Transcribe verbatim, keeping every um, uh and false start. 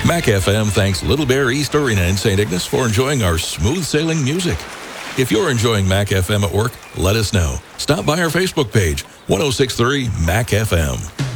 Mac F M thanks Little Bear East Arena in Saint Ignace for enjoying our smooth sailing music. If you're enjoying Mac F M at work, let us know. Stop by our Facebook page, one oh six point three Mac F M.